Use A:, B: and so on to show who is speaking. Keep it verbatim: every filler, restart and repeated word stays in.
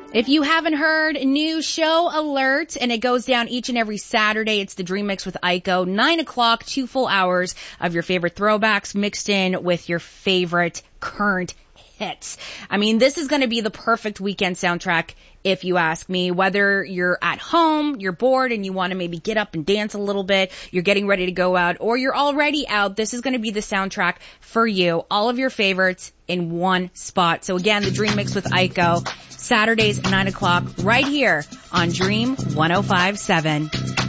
A: If you haven't heard, new show alert, and it goes down each and every Saturday. It's the Dream Mix with Aiko. Nine o'clock, two full hours of your favorite throwbacks mixed in with your favorite current hits. I mean, this is going to be the perfect weekend soundtrack, if you ask me. Whether you're at home, you're bored, and you want to maybe get up and dance a little bit, you're getting ready to go out, or you're already out, this is going to be the soundtrack for you. All of your favorites in one spot. So again, the Dream Mix with Aiko, Saturdays, nine o'clock, right here on Dream one oh five point seven.